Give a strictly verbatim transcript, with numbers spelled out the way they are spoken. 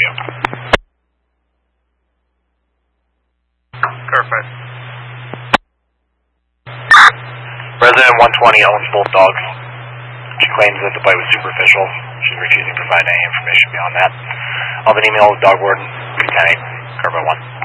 you. Clarify. Resident one twenty owns both dogs. She claims that the bite was superficial. She's refusing to provide any information beyond that. I'll have an email with dog warden three ten eight, Carbo one.